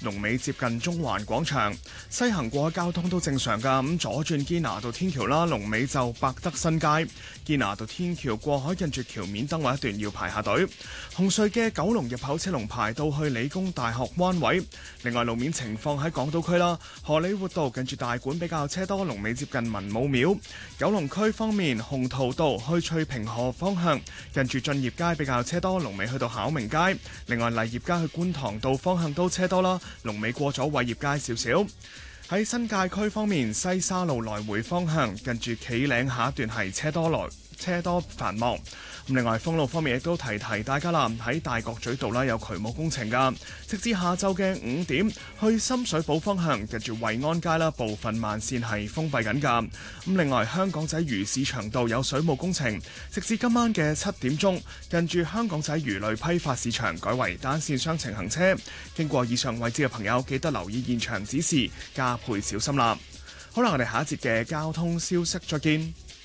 龍尾接近中環廣場。西行過海交通都正常㗎，咁左轉堅拿道天橋啦，龍尾就百德新街。堅拿道天橋過海近住橋面燈位一段要排下隊。紅隧嘅九龍入口車龍排到去理工大學灣位。另外路面情況喺港島區啦，荷里活道近住大館比較車多，龍尾接近文武廟。九龍區方面，鴻圖道去翠屏河方向近住駿業街比較車多，龍尾去到巧明街。另外勵業街去觀塘道方向都車多啦，龍尾過咗偉業街少少。喺新界區方面，西沙路來回方向近住企嶺下一段係車多繁忙。另外封路方面亦都提大家啦，喺大角咀道啦有渠務工程㗎，直至下晝嘅5點，去深水埗方向近住惠安街啦部分慢線係封閉緊㗎。另外香港仔魚市場道有水務工程，直至今晚嘅7點鐘，近住香港仔魚類批發市場改為單線雙程行車。經過以上位置嘅朋友，記得留意現場指示，加倍小心啦。好啦，我哋下一節嘅交通消息再見。